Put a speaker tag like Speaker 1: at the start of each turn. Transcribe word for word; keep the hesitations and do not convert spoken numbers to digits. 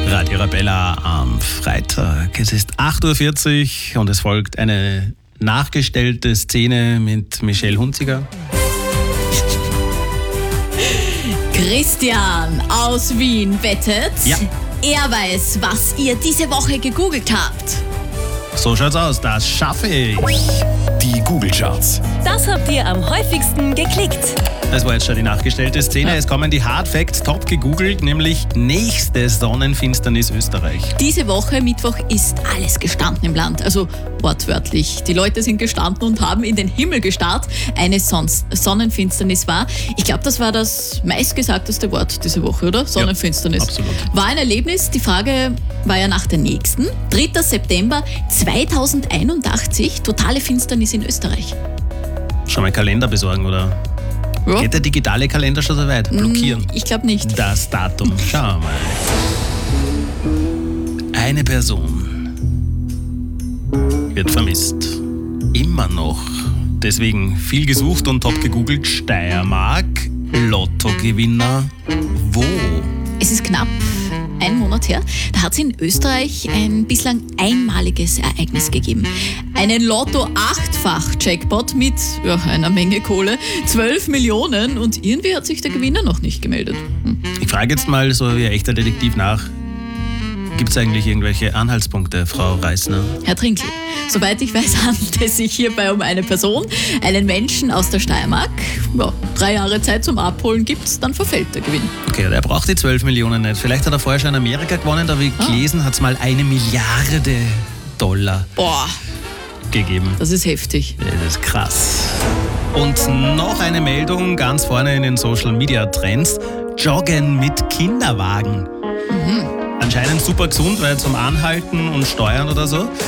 Speaker 1: Radio Arabella am Freitag. Es ist acht Uhr vierzig und es folgt eine nachgestellte Szene mit Michelle Hunziker.
Speaker 2: Christian aus Wien wettet.
Speaker 1: Ja.
Speaker 2: Er weiß, was ihr diese Woche gegoogelt habt.
Speaker 1: So schaut's aus, das schaffe ich.
Speaker 3: Die Google-Charts.
Speaker 4: Das habt ihr am häufigsten geklickt.
Speaker 1: Das war jetzt schon die nachgestellte Szene. Es kommen die Hard Facts top gegoogelt, nämlich nächste Sonnenfinsternis Österreich.
Speaker 2: Diese Woche, Mittwoch, ist alles gestanden im Land. Also wortwörtlich. Die Leute sind gestanden und haben in den Himmel gestarrt. Eine Son- Sonnenfinsternis war. Ich glaube, das war das meistgesagteste Wort diese Woche, oder? Sonnenfinsternis.
Speaker 1: Ja, absolut.
Speaker 2: War ein Erlebnis. Die Frage war ja nach der nächsten. dritter September zweitausendeinundachtzig. Totale Finsternis in Österreich.
Speaker 1: Schon mal Kalender besorgen, oder?
Speaker 2: Ja.
Speaker 1: Geht der digitale Kalender schon so weit? Blockieren.
Speaker 2: Ich glaube nicht.
Speaker 1: Das Datum. Schau mal. Eine Person wird vermisst. Immer noch. Deswegen viel gesucht und top gegoogelt. Steiermark. Lottogewinner. Wo?
Speaker 2: Es ist knapp ein Monat her. Da hat es in Österreich ein bislang einmaliges Ereignis gegeben. Einen Lotto-Achtfach-Jackpot mit ja, einer Menge Kohle, zwölf Millionen, und irgendwie hat sich der Gewinner noch nicht gemeldet. Hm.
Speaker 1: Ich frage jetzt mal so wie ein echter Detektiv nach. Gibt es eigentlich irgendwelche Anhaltspunkte, Frau Reisner?
Speaker 2: Herr Trinkl, soweit ich weiß, handelt es sich hierbei um eine Person, einen Menschen aus der Steiermark. Ja, drei Jahre Zeit zum Abholen gibt's, dann verfällt der Gewinn.
Speaker 1: Okay, der braucht die zwölf Millionen nicht. Vielleicht hat er vorher schon in Amerika gewonnen, da habe ich
Speaker 2: Ah.
Speaker 1: gelesen, hat es mal eine Milliarde Dollar
Speaker 2: Boah,
Speaker 1: gegeben.
Speaker 2: das ist heftig.
Speaker 1: Das ist krass. Und noch eine Meldung ganz vorne in den Social Media Trends. Joggen mit Kinderwagen. Anscheinend super gesund, weil zum Anhalten und Steuern oder so.